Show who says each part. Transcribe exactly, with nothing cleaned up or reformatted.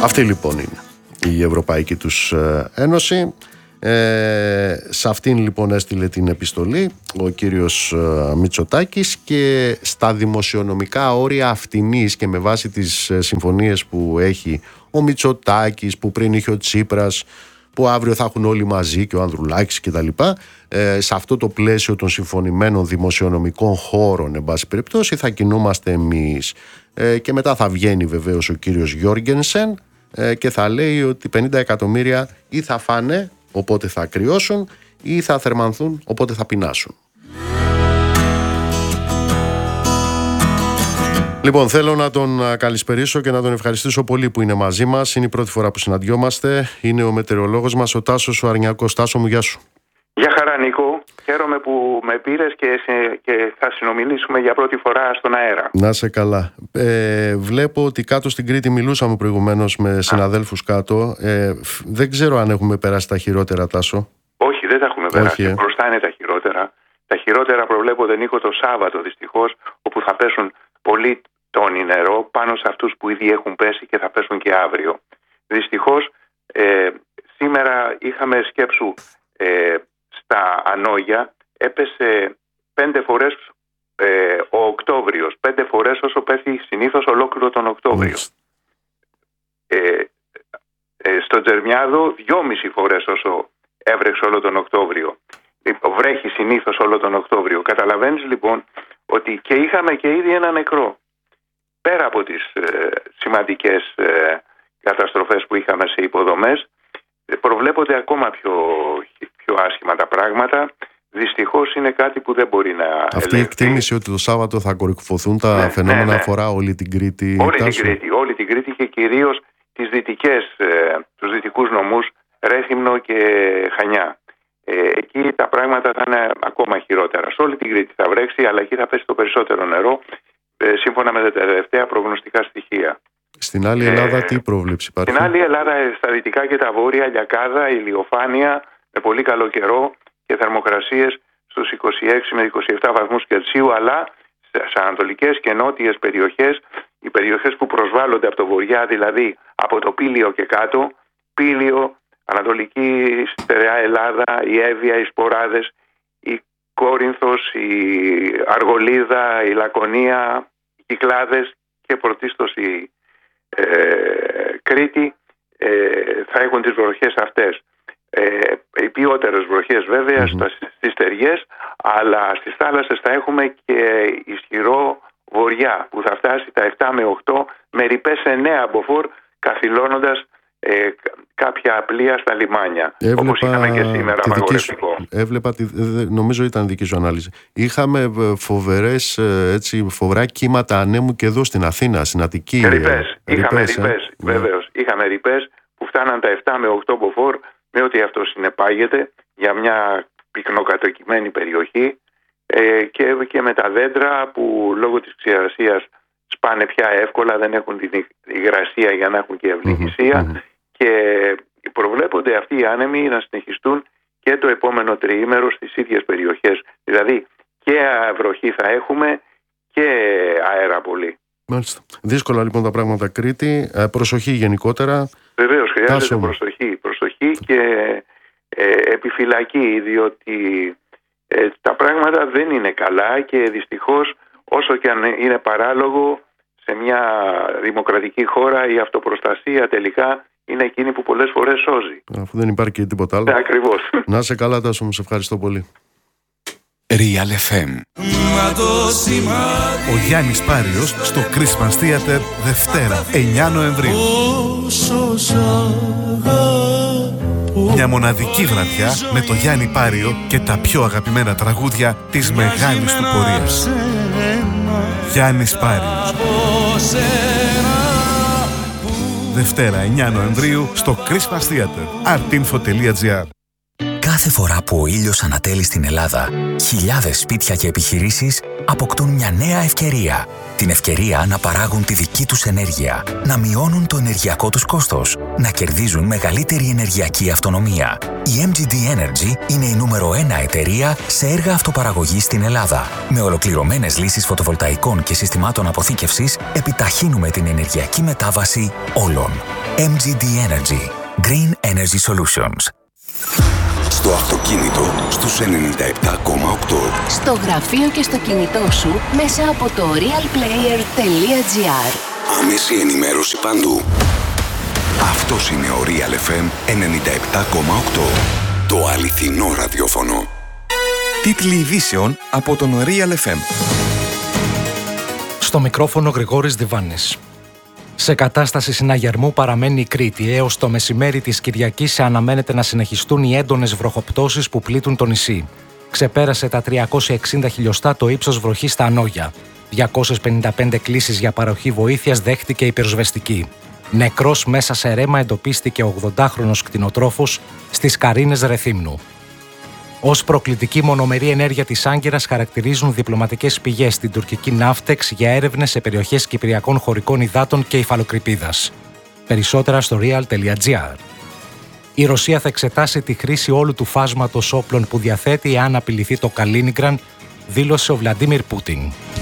Speaker 1: Αυτή λοιπόν είναι η Ευρωπαϊκή τους Ένωση. Ε, σε αυτήν λοιπόν έστειλε την επιστολή ο κύριος Μητσοτάκης, και στα δημοσιονομικά όρια αυτινής και με βάση τις συμφωνίες που έχει ο Μητσοτάκης, που πριν είχε ο Τσίπρας, που αύριο θα έχουν όλοι μαζί, και ο Ανδρουλάκης και τα λοιπά, ε, σε αυτό το πλαίσιο των συμφωνημένων δημοσιονομικών χώρων, εν πάση περιπτώσει, θα κινούμαστε εμείς. Ε, και μετά θα βγαίνει βεβαίως ο κύριος Γιώργενσεν ε, και θα λέει ότι πενήντα εκατομμύρια ή θα φάνε, οπότε θα κρυώσουν, ή θα θερμανθούν, οπότε θα πεινάσουν. Λοιπόν, θέλω να τον καλησπερίσω και να τον ευχαριστήσω πολύ που είναι μαζί μας. Είναι η πρώτη φορά που συναντιόμαστε. Είναι ο μετεωρολόγος μας, ο Τάσος ο Αρνιακός. Τάσο μου, γεια σου.
Speaker 2: Γεια χαρά, Νίκο. Χαίρομαι που με πήρες και, σε, και θα συνομιλήσουμε για πρώτη φορά στον αέρα.
Speaker 1: Να σε καλά. Ε, βλέπω ότι κάτω στην Κρήτη μιλούσαμε προηγουμένως με συναδέλφους κάτω. Ε, δεν ξέρω αν έχουμε περάσει τα χειρότερα, Τάσο.
Speaker 2: Όχι, δεν τα έχουμε περάσει.
Speaker 1: Όχι, ε.
Speaker 2: Μπροστά είναι τα χειρότερα. Τα χειρότερα προβλέπονται, Νίκο, το Σάββατο δυστυχώς, όπου θα πέσουν πολύ τόνι νερό πάνω σε αυτούς που ήδη έχουν πέσει και θα πέσουν και αύριο. Δυστυχώς, ε, σήμερα είχαμε, σκέψου, ε, στα Ανόγια έπεσε πέντε φορές ε, ο Οκτώβριος, πέντε φορές όσο πέσει συνήθως ολόκληρο τον Οκτώβριο. Ε, ε, στο Τζερμιάδο δυόμιση φορές όσο έβρεξε όλο τον Οκτώβριο. Βρέχει συνήθως όλο τον Οκτώβριο. Καταλαβαίνεις λοιπόν ότι και είχαμε και ήδη ένα νεκρό. Πέρα από τις ε, σημαντικές ε, καταστροφές που είχαμε σε υποδομές, προβλέπονται ακόμα πιο, πιο άσχημα τα πράγματα. Δυστυχώς είναι κάτι που δεν μπορεί να ελεγχθεί.
Speaker 1: Αυτή η εκτίμηση ότι το Σάββατο θα κορυφωθούν τα ναι, φαινόμενα ναι, ναι. αφορά όλη την Κρήτη.
Speaker 2: Όλη την Κρήτη, όλη την Κρήτη και κυρίως τις δυτικές, ε, τους δυτικούς νομούς Ρέθυμνο και Χανιά. Ε, εκεί τα πράγματα θα είναι ακόμα χειρότερα. Σε όλη την Κρήτη θα βρέξει, αλλά εκεί θα πέσει το περισσότερο νερό, ε, σύμφωνα με τα τελευταία προγνωστικά στοιχεία.
Speaker 1: Στην άλλη Ελλάδα, ε, τι πρόβλεψη υπάρχει?
Speaker 2: Στην άλλη Ελλάδα, στα δυτικά και τα βόρεια, λιακάδα, ηλιοφάνεια, με πολύ καλό καιρό και θερμοκρασίες στους είκοσι έξι με είκοσι επτά βαθμούς Κελσίου, αλλά σε ανατολικές και νότιες περιοχές, οι περιοχές που προσβάλλονται από το βοριά, δηλαδή από το Πήλιο και κάτω, Πήλιο, Ανατολική Στερεά Ελλάδα, η Εύβοια, οι Σποράδες, η Κόρινθος, η Αργολίδα, η Λακωνία, οι Κυκλάδες και πρωτίστως η ε, Κρήτη ε, θα έχουν τις βροχές αυτές. Ε, οι ποιότερες βροχές βέβαια mm-hmm. στις στεριές, αλλά στις θάλασσες θα έχουμε και ισχυρό βοριά που θα φτάσει τα επτά με οκτώ με ρηπές εννέα μποφόρ, καθυλώνοντας ε, κάποια πλοία στα λιμάνια. Έβλεπα όπως είχαμε και σήμερα απαγορευτικό.
Speaker 1: Έβλεπα, τη, νομίζω ήταν δική σου ανάλυση. Είχαμε φοβερές, έτσι, φοβερά κύματα ανέμου και εδώ στην Αθήνα, στην Αττική.
Speaker 2: Ρηπές, είχαμε ρηπές, ε? βεβαίως. Yeah. Είχαμε ρηπές που φτάναν τα επτά με οκτώ μποφόρ, με ό,τι αυτό συνεπάγεται για μια πυκνοκατοικημένη περιοχή, ε, και, και με τα δέντρα που λόγω της ξηρασίας σπάνε πια εύκολα, δεν έχουν την υγρασία για να έχουν και ευληγησία mm-hmm. και προβλέπονται αυτοί οι άνεμοι να συνεχιστούν και το επόμενο τριήμερο στις ίδιες περιοχές. Δηλαδή και βροχή θα έχουμε και αέρα πολύ.
Speaker 1: Μάλιστα. Δύσκολα λοιπόν τα πράγματα, Κρήτη. Ε, προσοχή γενικότερα.
Speaker 2: Βεβαίως χρειάζεται Τάσο. προσοχή, προσοχή και ε, επιφυλακή, διότι ε, τα πράγματα δεν είναι καλά και δυστυχώς όσο και αν είναι παράλογο, σε μια δημοκρατική χώρα η αυτοπροστασία τελικά είναι εκείνη που πολλές φορές σώζει.
Speaker 1: Αφού δεν υπάρχει και τίποτα άλλο.
Speaker 2: Ναι, ακριβώς.
Speaker 1: Να σε καλά, Τάσο μου, σε ευχαριστώ πολύ.
Speaker 3: Real εφ εμ. Ο Γιάννης Πάριος στο Christmas Theater Δευτέρα εννιά Νοεμβρίου. Μια μοναδική βραδιά με το Γιάννη Πάριο και τα πιο αγαπημένα τραγούδια της μεγάλης του πορείας. Γιάννης Πάριος. Δευτέρα εννιά Νοεμβρίου στο Christmas Theater. artinfo τελεία gr.
Speaker 4: Κάθε φορά που ο ήλιος ανατέλει στην Ελλάδα, χιλιάδες σπίτια και επιχειρήσεις αποκτούν μια νέα ευκαιρία. Την ευκαιρία να παράγουν τη δική τους ενέργεια, να μειώνουν το ενεργειακό τους κόστος, να κερδίζουν μεγαλύτερη ενεργειακή αυτονομία. Η εμ τζι ντι Energy είναι η νούμερο ένα εταιρεία σε έργα αυτοπαραγωγής στην Ελλάδα. Με ολοκληρωμένες λύσεις φωτοβολταϊκών και συστημάτων αποθήκευσης, επιταχύνουμε την ενεργειακή μετάβαση όλων. εμ τζι ντι Energy. Green Energy Solutions.
Speaker 5: Στο αυτοκίνητο στους ενενήντα επτά κόμμα οκτώ.
Speaker 6: Στο γραφείο και στο κινητό σου μέσα από το realplayer τελεία τζι άρ.
Speaker 5: Άμεση ενημέρωση παντού. Αυτός είναι ο Real εφ εμ ενενήντα επτά κόμμα οκτώ. Το αληθινό ραδιόφωνο.
Speaker 7: Τίτλοι ειδήσεων από τον Real εφ εμ. Στο μικρόφωνο Γρηγόρης Διβάνης. Σε κατάσταση συναγερμού παραμένει η Κρήτη. Έως το μεσημέρι της Κυριακής αναμένεται να συνεχιστούν οι έντονες βροχοπτώσεις που πλήττουν το νησί. Ξεπέρασε τα τριακόσια εξήντα χιλιοστά το ύψος βροχής στα Ανόγια. διακόσιες πενήντα πέντε κλήσεις για παροχή βοήθειας δέχτηκε η πυροσβεστική. Νεκρός μέσα σε ρέμα εντοπίστηκε ο ογδοντάχρονος κτηνοτρόφος στις Καρίνες Ρεθύμνου. Ως προκλητική μονομερή ενέργεια της Άγκυρας χαρακτηρίζουν διπλωματικές πηγές στην τουρκική Ναύτεξ για έρευνες σε περιοχές κυπριακών χωρικών υδάτων και υφαλοκρηπίδας. Περισσότερα στο real τελεία τζι άρ. Η Ρωσία θα εξετάσει τη χρήση όλου του φάσματος όπλων που διαθέτει εάν απειληθεί το Καλίνιγκραντ, δήλωσε ο Βλαντίμιρ Πούτιν.